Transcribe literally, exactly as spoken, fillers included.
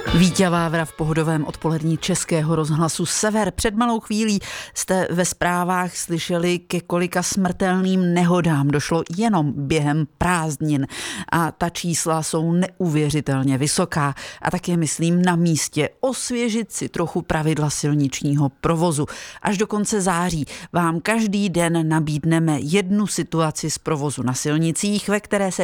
Vítě Vávra v pohodovém odpolední Českého rozhlasu Sever. Před malou chvílí jste ve zprávách slyšeli, ke kolika smrtelným nehodám došlo jenom během prázdnin. A ta čísla jsou neuvěřitelně vysoká. A tak je, myslím, na místě osvěžit si trochu pravidla silničního provozu. Až do konce září vám každý den nabídneme jednu situaci z provozu na silnicích, ve které se